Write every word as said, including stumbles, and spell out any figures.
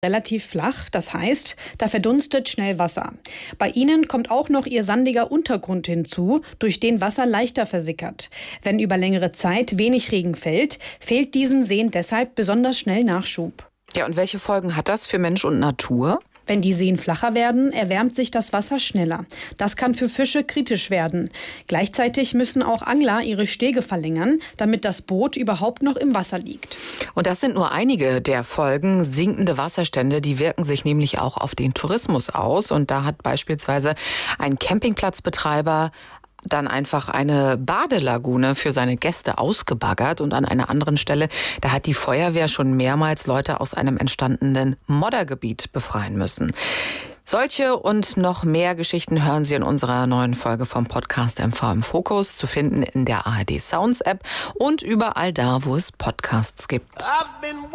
Relativ flach, das heißt, da verdunstet schnell Wasser. Bei ihnen kommt auch noch ihr sandiger Untergrund hinzu, durch den Wasser leichter versickert. Wenn über längere Zeit wenig Regen fällt, fehlt diesen Seen deshalb besonders schnell Nachschub. Ja, und welche Folgen hat das für Mensch und Natur? Wenn die Seen flacher werden, erwärmt sich das Wasser schneller. Das kann für Fische kritisch werden. Gleichzeitig müssen auch Angler ihre Stege verlängern, damit das Boot überhaupt noch im Wasser liegt. Und das sind nur einige der Folgen. Sinkende Wasserstände, die wirken sich nämlich auch auf den Tourismus aus. Und da hat beispielsweise ein Campingplatzbetreiber dann einfach eine Badelagune für seine Gäste ausgebaggert. Und an einer anderen Stelle, da hat die Feuerwehr schon mehrmals Leute aus einem entstandenen Moddergebiet befreien müssen. Solche und noch mehr Geschichten hören Sie in unserer neuen Folge vom Podcast M V im Fokus, zu finden in der A R D Sounds App und überall da, wo es Podcasts gibt.